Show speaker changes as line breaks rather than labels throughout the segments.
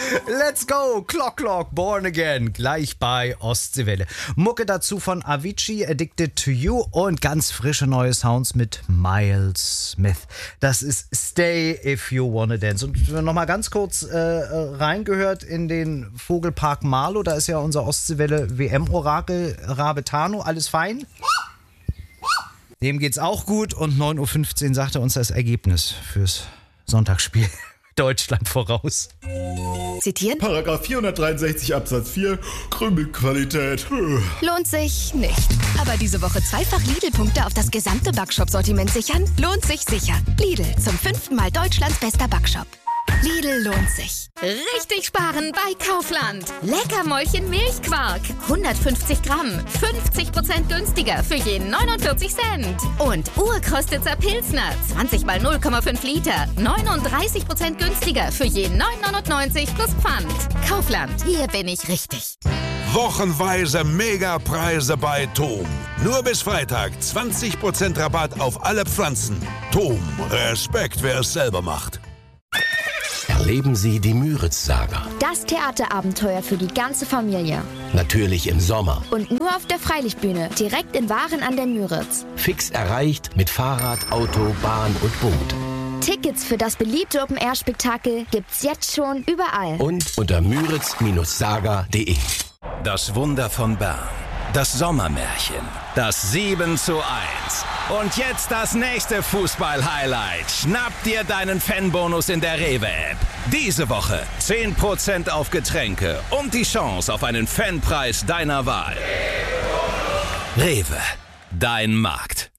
Let's go, Clock, Born Again, gleich bei Ostseewelle. Mucke dazu von Avicii, Addicted to You und ganz frische neue Sounds mit Miles Smith. Das ist Stay If You Wanna Dance. Und nochmal ganz kurz reingehört in den Vogelpark Marlow, da ist ja unser Ostseewelle WM-Orakel Rabetano, alles fein? Dem geht's auch gut und 9.15 Uhr sagt er uns das Ergebnis fürs Sonntagsspiel. Deutschland voraus.
Zitieren?
Paragraph 463 Absatz 4, Krümelqualität.
Lohnt sich nicht. Aber diese Woche zweifach Lidl-Punkte auf das gesamte Backshop-Sortiment sichern? Lohnt sich sicher. Lidl, zum 5. Mal Deutschlands bester Backshop. Lidl lohnt sich. Richtig sparen bei Kaufland. Leckermäulchen Milchquark. 150 Gramm. 50% günstiger für jeden 49 Cent. Und Urkrostitzer Pilsner. 20 mal 0,5 Liter. 39% günstiger für jeden 9,99 plus Pfand. Kaufland. Hier bin ich richtig.
Wochenweise Megapreise bei TOM. Nur bis Freitag 20% Rabatt auf alle Pflanzen. TOM. Respekt, wer es selber macht.
Erleben Sie die Müritz-Saga.
Das Theaterabenteuer für die ganze Familie.
Natürlich im Sommer.
Und nur auf der Freilichtbühne, direkt in Waren an der Müritz.
Fix erreicht mit Fahrrad, Auto, Bahn und Boot.
Tickets für das beliebte Open-Air-Spektakel gibt's jetzt schon überall.
Und unter müritz-saga.de.
Das Wunder von Bern. Das Sommermärchen. Das 7:1. Und jetzt das nächste Fußball-Highlight. Schnapp dir deinen Fanbonus in der Rewe-App. Diese Woche 10% auf Getränke und die Chance auf einen Fanpreis deiner Wahl. Rewe, dein Markt.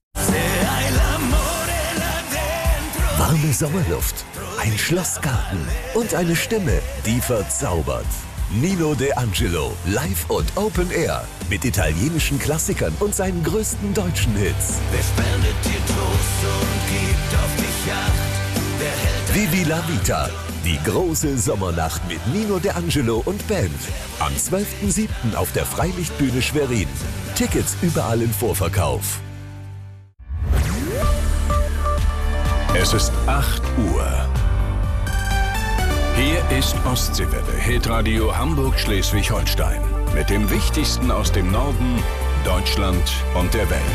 Warme Sommerluft, ein Schlossgarten und eine Stimme, die verzaubert. Nino De Angelo, live und Open Air. Mit italienischen Klassikern und seinen größten deutschen Hits.
Wer spendet dir Trost und gibt auf dich Acht?
Vivi la Vita, die große Sommernacht mit Nino De Angelo und Band. Am 12.07. auf der Freilichtbühne Schwerin. Tickets überall im Vorverkauf.
Es ist 8 Uhr. Hier ist Ostseewelle, Hitradio Hamburg-Schleswig-Holstein. Mit dem Wichtigsten aus dem Norden, Deutschland und der Welt.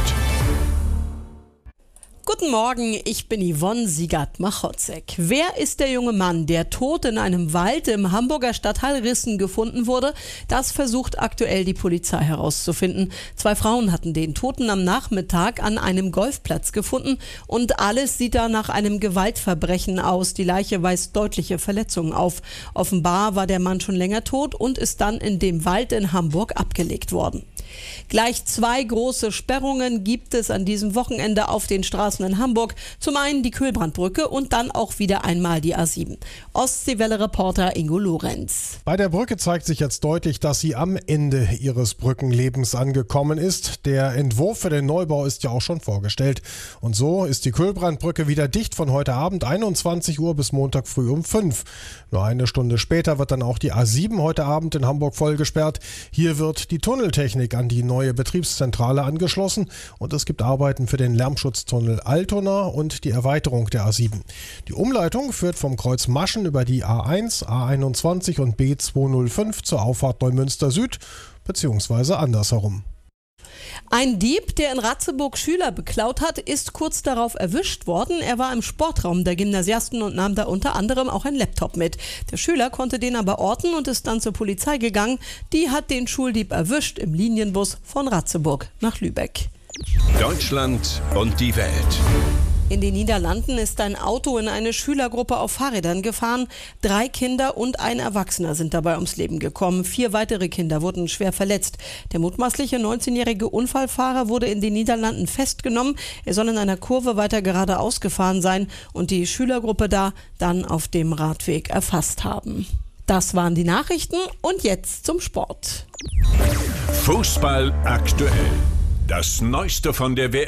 Guten Morgen, ich bin Yvonne Siegert-Machotzek. Wer ist der junge Mann, der tot in einem Wald im Hamburger Stadtteil Rissen gefunden wurde? Das versucht aktuell die Polizei herauszufinden. 2 Frauen hatten den Toten am Nachmittag an einem Golfplatz gefunden und alles sieht da nach einem Gewaltverbrechen aus. Die Leiche weist deutliche Verletzungen auf. Offenbar war der Mann schon länger tot und ist dann in dem Wald in Hamburg abgelegt worden. Gleich 2 große Sperrungen gibt es an diesem Wochenende auf den Straßen in Hamburg. Zum einen die Kühlbrandbrücke und dann auch wieder einmal die A7. Ostseewelle-Reporter Ingo Lorenz.
Bei der Brücke zeigt sich jetzt deutlich, dass sie am Ende ihres Brückenlebens angekommen ist. Der Entwurf für den Neubau ist ja auch schon vorgestellt. Und so ist die Kühlbrandbrücke wieder dicht von heute Abend 21 Uhr bis Montag früh um 5. Nur eine Stunde später wird dann auch die A7 heute Abend in Hamburg vollgesperrt. Hier wird die Tunneltechnik an die neue Betriebszentrale angeschlossen und es gibt Arbeiten für den Lärmschutztunnel Altona und die Erweiterung der A7. Die Umleitung führt vom Kreuz Maschen über die A1, A21 und B205 zur Auffahrt Neumünster Süd bzw. andersherum.
Ein Dieb, der in Ratzeburg Schüler beklaut hat, ist kurz darauf erwischt worden. Er war im Sportraum der Gymnasiasten und nahm da unter anderem auch ein Laptop mit. Der Schüler konnte den aber orten und ist dann zur Polizei gegangen. Die hat den Schuldieb erwischt im Linienbus von Ratzeburg nach Lübeck.
Deutschland und die Welt.
In den Niederlanden ist ein Auto in eine Schülergruppe auf Fahrrädern gefahren. 3 Kinder und ein Erwachsener sind dabei ums Leben gekommen. 4 weitere Kinder wurden schwer verletzt. Der mutmaßliche 19-jährige Unfallfahrer wurde in den Niederlanden festgenommen. Er soll in einer Kurve weiter geradeaus gefahren sein und die Schülergruppe da dann auf dem Radweg erfasst haben. Das waren die Nachrichten und jetzt zum Sport.
Fußball aktuell. Das Neueste von der WM.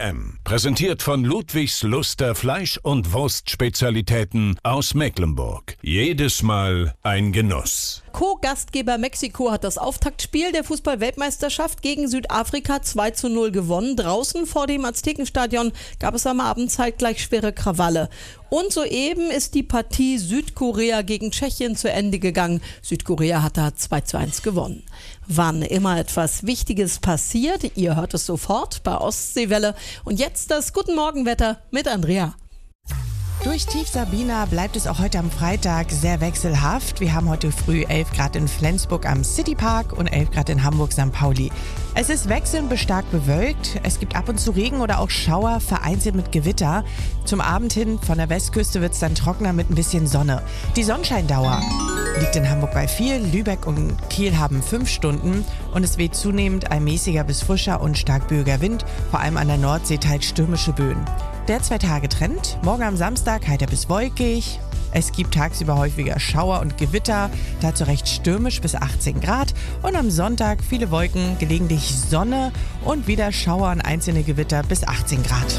Präsentiert von Ludwigs Luster Fleisch- und Wurstspezialitäten aus Mecklenburg. Jedes Mal ein Genuss.
Co-Gastgeber Mexiko hat das Auftaktspiel der Fußball-Weltmeisterschaft gegen Südafrika 2:0 gewonnen. Draußen vor dem Aztekenstadion gab es am Abend zeitgleich schwere Krawalle. Und soeben ist die Partie Südkorea gegen Tschechien zu Ende gegangen. Südkorea hat da 2:1 gewonnen. Wann immer etwas Wichtiges passiert, ihr hört es sofort bei Ostseewelle. Und jetzt das Guten Morgen-Wetter mit Andrea.
Durch Tief Sabina bleibt es auch heute am Freitag sehr wechselhaft. Wir haben heute früh 11 Grad in Flensburg am Citypark und 11 Grad in Hamburg St. Pauli. Es ist wechselnd bis stark bewölkt. Es gibt ab und zu Regen oder auch Schauer, vereinzelt mit Gewitter. Zum Abend hin von der Westküste wird es dann trockener mit ein bisschen Sonne. Die Sonnenscheindauer liegt in Hamburg bei 4, Lübeck und Kiel haben 5 Stunden und es weht zunehmend ein mäßiger bis frischer und stark böiger Wind, vor allem an der Nordsee teils stürmische Böen. Der 2-Tage-Trend, morgen am Samstag heiter bis wolkig. Es gibt tagsüber häufiger Schauer und Gewitter, dazu recht stürmisch bis 18 Grad. Und am Sonntag viele Wolken, gelegentlich Sonne und wieder Schauer und einzelne Gewitter bis 18 Grad.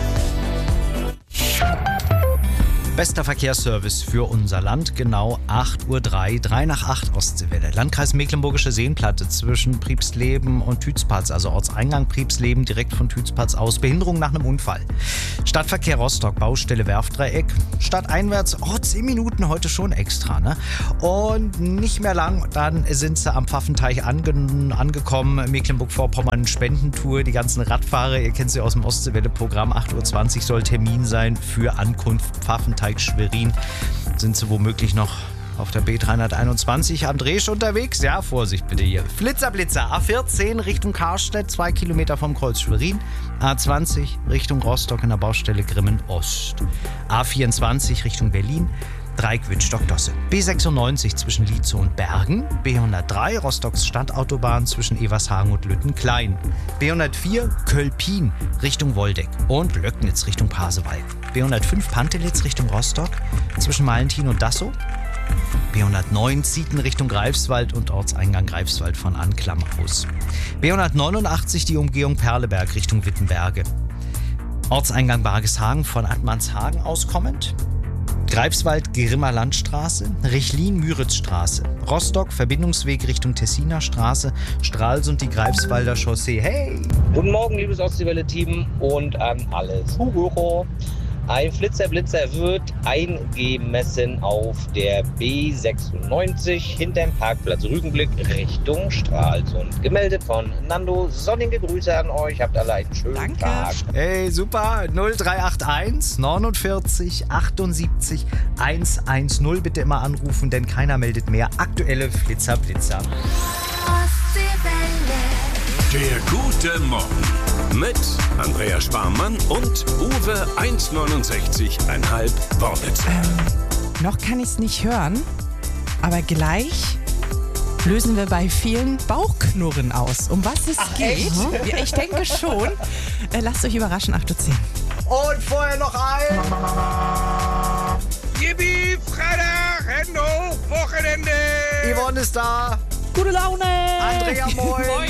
Bester Verkehrsservice für unser Land, genau 8:03 Uhr, 3 nach 8 Ostseewelle. Landkreis Mecklenburgische Seenplatte zwischen Priebsleben und Tützpatz, also Ortseingang Priebsleben direkt von Tützpatz aus. Behinderung nach einem Unfall. Stadtverkehr Rostock, Baustelle Werftdreieck. Stadteinwärts, 10 Minuten heute schon extra, ne? Und nicht mehr lang, dann sind sie am Pfaffenteich angekommen. Mecklenburg-Vorpommern Spendentour, die ganzen Radfahrer, ihr kennt sie aus dem Ostseewelle-Programm, 8:20 Uhr soll Termin sein für Ankunft Pfaffenteich. Schwerin. Sind Sie womöglich noch auf der B321 am Dresch unterwegs? Ja, Vorsicht bitte hier. Flitzer, A14 Richtung Karstedt, 2 Kilometer vom Kreuz Schwerin. A20 Richtung Rostock in der Baustelle Grimmen Ost. A24 Richtung Berlin. Dreieck-Wittstock-Dosse. B96 zwischen Lietzow und Bergen. B103 Rostocks Stadtautobahn zwischen Evershagen und Lüttenklein. B104 Kölpin Richtung Woldeck und Löcknitz Richtung Pasewalk. B105 Pantelitz Richtung Rostock zwischen Malentin und Dassow. B109 Zieten Richtung Greifswald und Ortseingang Greifswald von Anklam aus. B189 die Umgehung Perleberg Richtung Wittenberge. Ortseingang Bargeshagen von Attmannshagen aus kommend. Greifswald, Grimmer Landstraße, Rechlin-Müritzstraße, Rostock, Verbindungsweg Richtung Tessiner Straße, Stralsund, die Greifswalder Chaussee. Hey!
Guten Morgen, liebes Ostseewelle-Team und an alle Zuhörer. Ein Flitzer wird eingemessen auf der B96 hinterm Parkplatz Rügenblick Richtung Stralsund. Gemeldet von Nando. Sonnige Grüße an euch. Habt alle einen schönen Tag.
Hey, super. 0381 49 78 110. Bitte immer anrufen, denn keiner meldet mehr. Aktuelle Flitzer.
Der gute Morgen mit Andrea Sparmann und Uwe 1,69,5 Wortwitz.
Noch kann ich es nicht hören, aber gleich lösen wir bei vielen Bauchknurren aus. Um was es geht? Ja, ich denke schon. Lasst euch überraschen, 8:10
Uhr. Und vorher noch ein.
Yippie, Freitag, Hände hoch, Wochenende.
Yvonne ist da.
Gute Laune.
Andrea, moin.